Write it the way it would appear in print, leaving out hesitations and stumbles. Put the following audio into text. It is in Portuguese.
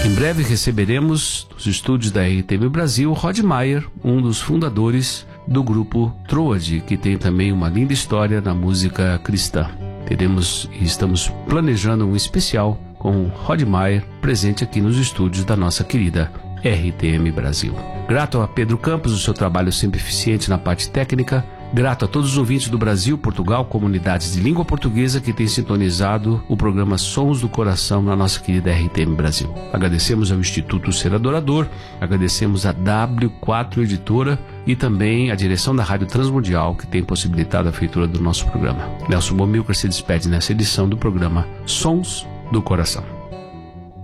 Em breve receberemos nos estúdios da RTM Brasil Rod Mayer, um dos fundadores do grupo Troade, que tem também uma linda história na música cristã. Teremos e estamos planejando um especial com Rod Mayer presente aqui nos estúdios da nossa querida RTM Brasil. Grato a Pedro Campos, o seu trabalho sempre eficiente na parte técnica. Grato a todos os ouvintes do Brasil, Portugal, comunidades de língua portuguesa que têm sintonizado o programa Sons do Coração na nossa querida RTM Brasil. Agradecemos ao Instituto Ser Adorador, agradecemos a W4 Editora e também a direção da Rádio Transmundial que tem possibilitado a feitura do nosso programa. Nelson Bomilcar se despede nessa edição do programa Sons do Coração.